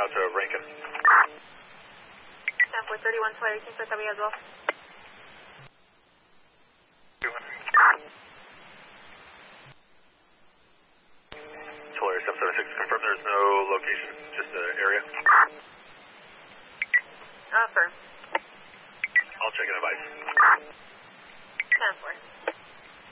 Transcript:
out to Rankin. 10-431, Sawyer, you can set that way as well. Sawyer 776, confirm there's no location, just the area. Firm. I'll check in advice. 10-4.